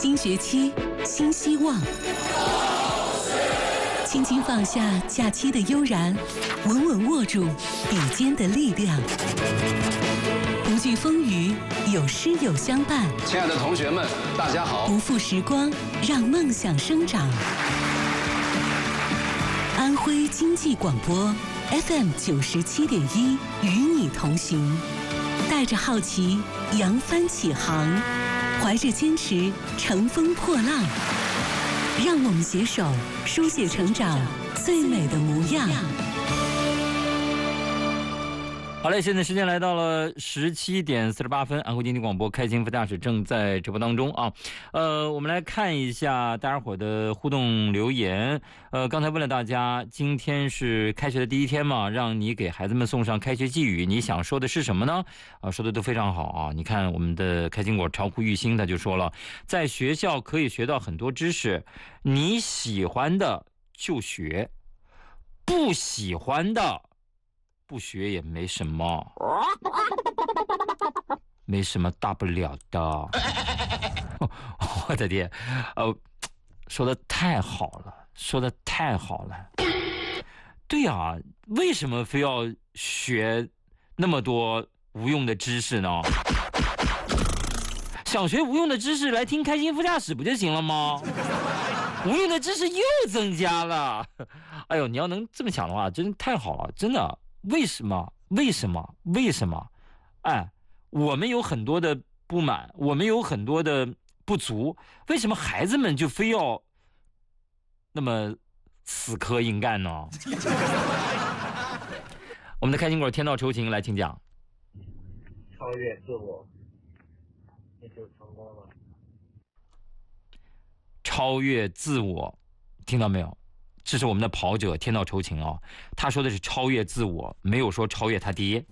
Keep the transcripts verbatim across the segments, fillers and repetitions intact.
新学期，新希望。轻轻放下假期的悠然，稳稳握住笔尖的力量。不惧风雨，有诗有相伴。 亲爱的同学们，大家好。 不负时光，让梦想生长。安徽经济广播 F M 九十七点一，与你同行，带着好奇扬帆起航，怀着坚持乘风破浪。让我们携手书写成长最美的模样。 好嘞，现在时间来到了十七点四十八分，安徽经济广播开心副驾驶正在直播当中啊。呃，我们来看一下大家伙的互动留言。呃，刚才问了大家，今天是开学的第一天嘛，让你给孩子们送上开学寄语，你想说的是什么呢？啊，说的都非常好啊。你看我们的开心果巢湖玉兴他就说了，在学校可以学到很多知识，你喜欢的就学，不喜欢的不学也没什么，没什么大不了的。我的天，呃，说的太好了，说的太好了。对啊，为什么非要学那么多无用的知识呢？想学无用的知识，来听开心副驾驶不就行了吗？无用的知识又增加了。哎呦，你要能这么想的话，真太好了，真的。为什么？为什么？为什么？哎，我们有很多的不满，我们有很多的不足，为什么孩子们就非要那么死磕硬干呢？我们的开心果天道酬勤来，请讲。 超越自我，你就成功了。 超越自我，听到没有？这是我们的跑者天道酬勤啊，他说的是超越自我，没有说超越他爹。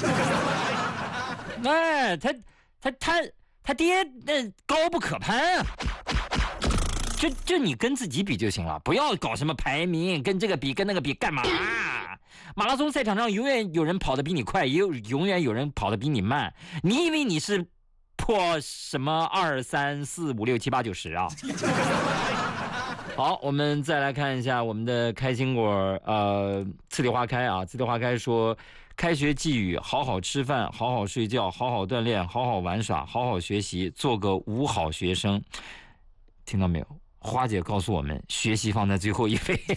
哎，他他他他爹那高不可攀啊！就就你跟自己比就行了，不要搞什么排名，跟这个比，跟那个比，干嘛？马拉松赛场上永远有人跑得比你快，也有永远有人跑得比你慢。你以为你是破什么二三四五六七八九十啊？好，我们再来看一下我们的开心果，呃，次第花开啊，次第花开说，开学寄语：好好吃饭，好好睡觉，好好锻炼，好好玩耍，好好学习，做个五好学生。听到没有？花姐告诉我们，学习放在最后一位。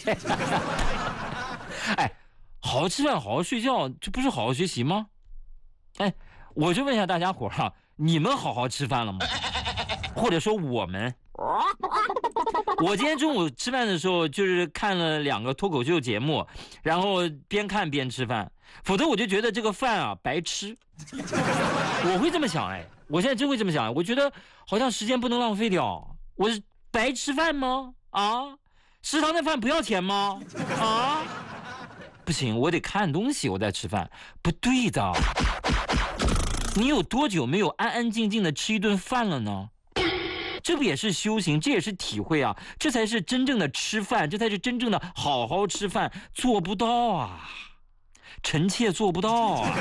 哎，好好吃饭，好好睡觉，这不是好好学习吗？哎，我就问一下大家伙啊，你们好好吃饭了吗？或者说我们？我今天中午吃饭的时候，就是看了两个脱口秀节目，然后边看边吃饭，否则我就觉得这个饭啊白吃。我会这么想，哎，我现在真会这么想，我觉得好像时间不能浪费掉。我是白吃饭吗？啊，食堂的饭不要钱吗？啊，不行，我得看东西我再吃饭，不对的。你有多久没有安安静静的吃一顿饭了呢？这不也是修行，这也是体会啊，这才是真正的吃饭，这才是真正的好好吃饭。做不到啊，臣妾做不到啊。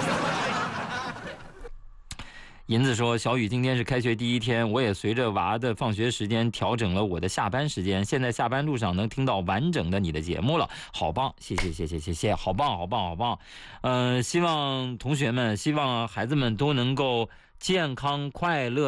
银子说，小雨今天是开学第一天，我也随着娃的放学时间调整了我的下班时间，现在下班路上能听到完整的你的节目了，好棒，谢谢谢谢谢谢，好棒好棒好棒。嗯、呃，希望同学们，希望孩子们都能够健康快乐